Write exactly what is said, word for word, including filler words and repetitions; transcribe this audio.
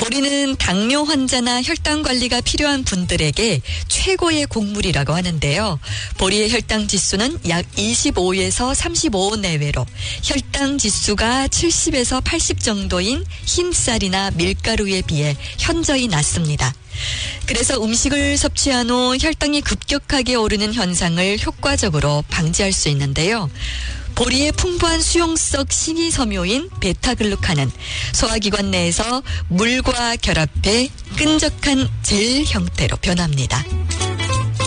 보리는 당뇨 환자나 혈당 관리가 필요한 분들에게 최고의 곡물이라고 하는데요. 보리의 혈당 지수는 약 이십오에서 삼십오 내외로 혈당 지수가 칠십에서 팔십 정도인 흰쌀이나 밀가루에 비해 현저히 낮습니다. 그래서 음식을 섭취한 후 혈당이 급격하게 오르는 현상을 효과적으로 방지할 수 있는데요. 보리의 풍부한 수용성 식이섬유인 베타글루칸은 소화기관 내에서 물과 결합해 끈적한 젤 형태로 변합니다.